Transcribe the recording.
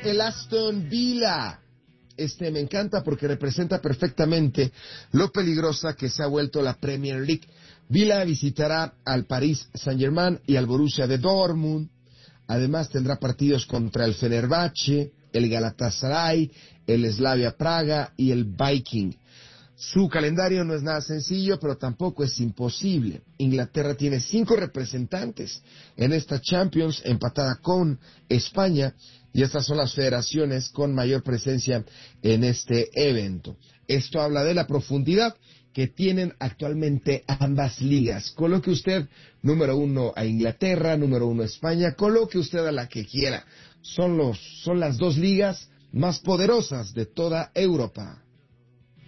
el Aston Villa. Me encanta porque representa perfectamente lo peligrosa que se ha vuelto la Premier League. Villa visitará al Paris Saint-Germain y al Borussia de Dortmund. Además tendrá partidos contra el Fenerbahce, el Galatasaray, el Slavia Praga y el Viking. Su calendario no es nada sencillo, pero tampoco es imposible. Inglaterra tiene 5 representantes en esta Champions, empatada con España, y estas son las federaciones con mayor presencia en este evento. Esto habla de la profundidad que tienen actualmente ambas ligas. Coloque usted número 1 a Inglaterra, número 1 a España, coloque usted a la que quiera. Son las 2 ligas más poderosas de toda Europa.